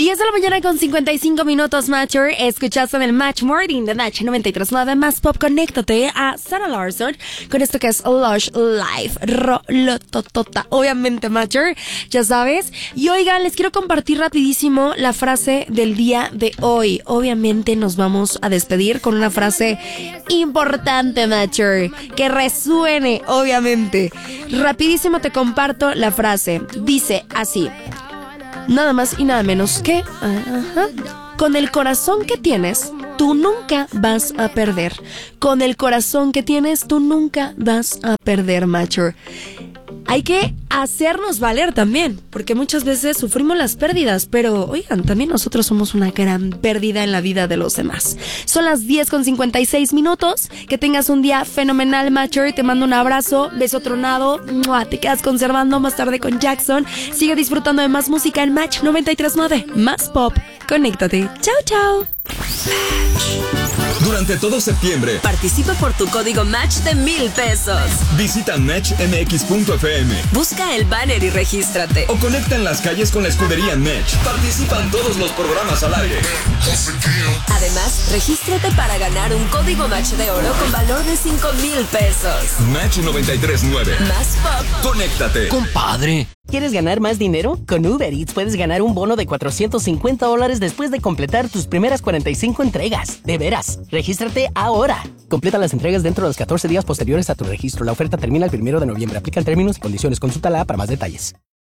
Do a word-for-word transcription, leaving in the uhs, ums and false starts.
diez de la mañana con cincuenta y cinco minutos, Matcher. Escuchaste en el Match Morning de Match noventa y tres punto nueve más Pop. Conéctate a Sarah Larson con esto que es Lush Life. Rolototota. Obviamente, Matcher, ya sabes. Y oigan, les quiero compartir rapidísimo la frase del día de hoy. Obviamente nos vamos a despedir con una frase importante, Matcher, que resuene, obviamente. Rapidísimo te comparto la frase. Dice así: nada más y nada menos que ajá, con el corazón que tienes, tú nunca vas a perder. Con el corazón que tienes, tú nunca vas a perder, Matcher. Hay que hacernos valer también, porque muchas veces sufrimos las pérdidas, pero oigan, también nosotros somos una gran pérdida en la vida de los demás. Son las diez con cincuenta y seis minutos. Que tengas un día fenomenal, Matcher. Te mando un abrazo, beso tronado. ¡Mua! Te quedas conservando más tarde con Jackson. Sigue disfrutando de más música en Match noventa y tres punto nueve. Más pop. Conéctate. Chao, chao. Durante todo septiembre, participa por tu código Match de mil pesos. Visita match m x punto f m. Busca el banner y regístrate. O conecta en las calles con la escudería Match. Participan todos los programas al aire. Además, regístrate para ganar un código Match de oro con valor de cinco mil pesos. Match noventa y tres punto nueve. Más pop. Conéctate. Compadre. ¿Quieres ganar más dinero? Con Uber Eats puedes ganar un bono de cuatrocientos cincuenta dólares después de completar tus primeras cuarenta y cinco entregas. De veras, regístrate ahora. Completa las entregas dentro de los catorce días posteriores a tu registro. La oferta termina el primero de noviembre. Aplican términos y condiciones. Consulta la para más detalles.